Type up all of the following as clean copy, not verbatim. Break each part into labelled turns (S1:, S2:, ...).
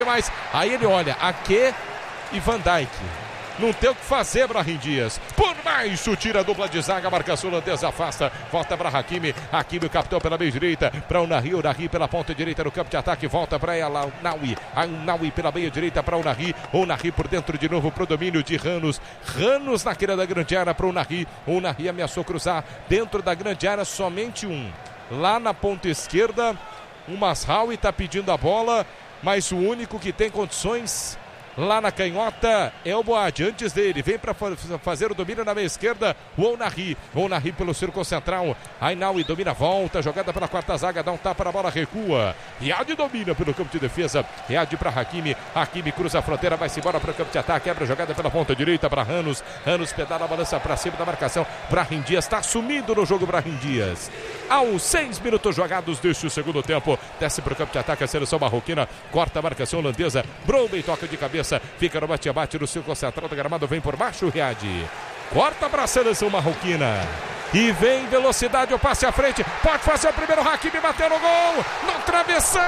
S1: Mas aí ele olha, Ake e Van Dijk. Não tem o que fazer, Brahim Dias. Por baixo, tira a dupla de zaga, a marcação holandesa afasta. Volta para Hakimi. Hakimi, o capitão pela meia direita. Para o Unai. Unai pela ponta direita no campo de ataque. Volta para ela, Naui. A Naui pela meia direita para o Unai. O Unai por dentro de novo para o domínio de Ranos. Ranos na queira da grande área para o Unai. O Unai ameaçou cruzar dentro da grande área. Somente um. Lá na ponta esquerda, o Mazraoui está pedindo a bola. Mas o único que tem condições lá na canhota é o Boad. Antes dele, vem para fazer o domínio na meia esquerda, o Ounahi. Ounahi pelo círculo central. Ainaui domina, volta, jogada pela quarta zaga, dá um tapa na bola, recua. Riad domina pelo campo de defesa. Riad para Hakimi. Hakimi cruza a fronteira, vai-se embora para o campo de ataque. Quebra a jogada pela ponta direita para Ranos. Ranos pedala a balança para cima da marcação. Brahim Dias está sumido no jogo. Brahim Dias. Aos 6 minutos jogados deste segundo tempo, desce para o campo de ataque a seleção marroquina. Corta a marcação holandesa. Brombey toca de cabeça. Fica no bate-abate no círculo central do gramado, vem por baixo o Riad. Corta para a seleção marroquina. E vem velocidade, o passe à frente. Pode fazer o primeiro, Hakimi bateu no gol. Na travessão.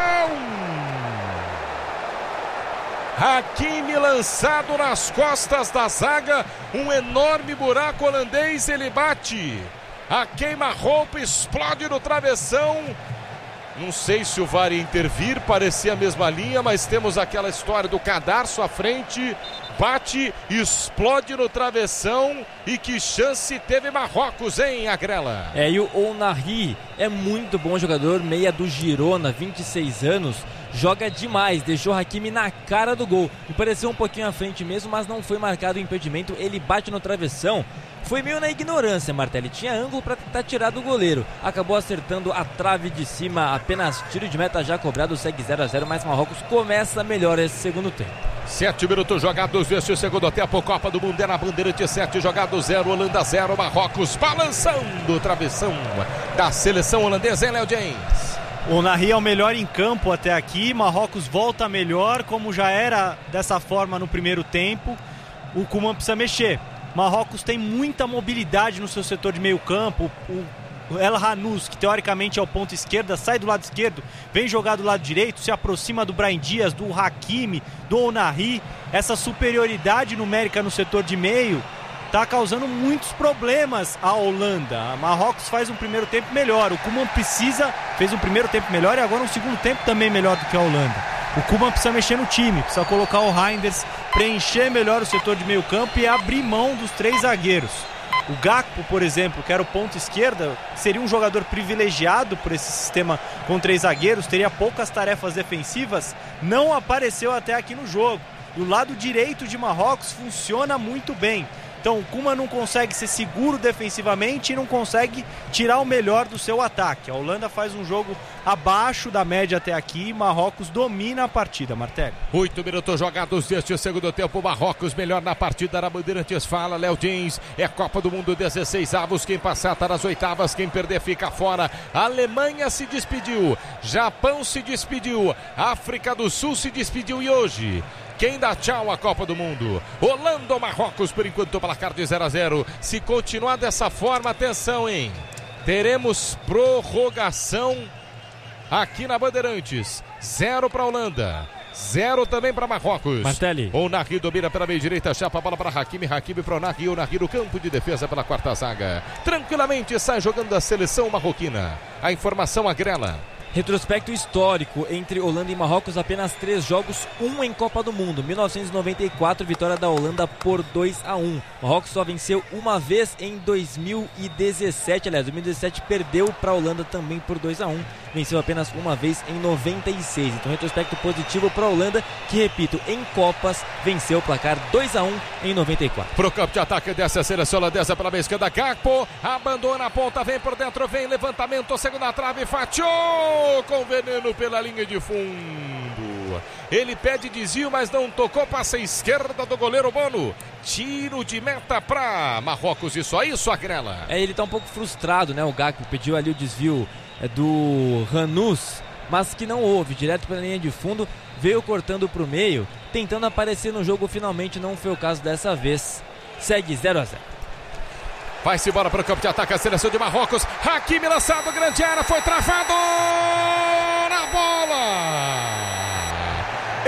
S1: Hakimi lançado nas costas da zaga. Um enorme buraco holandês, ele bate. A queima-roupa explode no travessão. Não sei se o VAR ia intervir, parecia a mesma linha, mas temos aquela história do cadarço à frente, bate, explode no travessão. E que chance teve Marrocos, hein, Agrela?
S2: E o Ounahi é muito bom jogador, meia do Girona, 26 anos, joga demais, deixou Hakimi na cara do gol. Me pareceu um pouquinho à frente mesmo, mas não foi marcado o impedimento, ele bate no travessão. Foi meio na ignorância, Martelli. Tinha ângulo para tentar tirar do goleiro. Acabou acertando a trave de cima. Apenas tiro de meta já cobrado. Segue 0-0, mas Marrocos começa melhor esse segundo tempo.
S1: 7 minutos jogados deste segundo tempo. Copa do Mundo é na Bandeirante. 7 jogados, 0. Holanda 0. Marrocos balançando o travessão da seleção holandesa, hein, Léo James?
S3: O Ounahi é o melhor em campo até aqui. Marrocos volta melhor, como já era dessa forma no primeiro tempo. O Koeman precisa mexer. Marrocos tem muita mobilidade no seu setor de meio campo. O El Hanous, que teoricamente é o ponto esquerda, sai do lado esquerdo, vem jogar do lado direito, se aproxima do Brahim Dias, do Hakimi, do Ounahi. Essa superioridade numérica no setor de meio está causando muitos problemas à Holanda. A Marrocos faz um primeiro tempo melhor. O Koeman fez um primeiro tempo melhor e agora um segundo tempo também melhor do que a Holanda. O Koeman precisa mexer no time, precisa colocar o Reinders, preencher melhor o setor de meio campo e abrir mão dos 3 zagueiros. O Gakpo, por exemplo, que era o ponto esquerda, seria um jogador privilegiado por esse sistema com 3 zagueiros, teria poucas tarefas defensivas, não apareceu até aqui no jogo. E o lado direito de Marrocos funciona muito bem. Então o Koeman não consegue ser seguro defensivamente e não consegue tirar o melhor do seu ataque. A Holanda faz um jogo abaixo da média até aqui e Marrocos domina a partida, Martelli.
S1: 8 minutos jogados deste segundo tempo. Marrocos melhor na partida. Na Bandeirantes fala Léo Jeans. É Copa do Mundo 16 avos. Quem passar está nas oitavas. Quem perder fica fora. A Alemanha se despediu. Japão se despediu. África do Sul se despediu e hoje quem dá tchau à Copa do Mundo? Holanda ou Marrocos, por enquanto, placar de 0-0. Se continuar dessa forma, atenção, hein? Teremos prorrogação aqui na Bandeirantes. 0 para a Holanda, 0 também para Marrocos.
S2: Martelli.
S1: Ounahi domina pela meia direita, chapa a bola para Hakimi. Hakimi para Ounahi. Ounahi no campo de defesa pela quarta zaga. Tranquilamente sai jogando a seleção marroquina. A informação agrela.
S2: Retrospecto histórico entre Holanda e Marrocos, apenas 3 jogos, 1 em Copa do Mundo. 1994, vitória da Holanda por 2-1. Marrocos só venceu uma vez em 2017. Aliás, 2017 perdeu para a Holanda também por 2-1. Venceu apenas uma vez em 96. Então, retrospecto positivo para a Holanda, que, repito, em Copas venceu o placar 2-1 em 94.
S1: Pro campo de ataque dessa seleção holandesa pela meia esquerda, Gakpo abandona a ponta, vem por dentro, vem levantamento, segunda trave, fatiou com veneno pela linha de fundo. Ele pede desvio, mas não tocou, passa à esquerda do goleiro Bono. Tiro de meta para Marrocos, isso Agrela.
S2: Ele tá um pouco frustrado, né? O Gakpo pediu ali o desvio do Hanous, mas que não houve, direto pela linha de fundo, veio cortando pro meio, tentando aparecer no jogo, finalmente não foi o caso dessa vez. Segue 0-0.
S1: Vai-se embora para o campo de ataque a seleção de Marrocos. Hakimi lançado, grande área, foi travado na bola.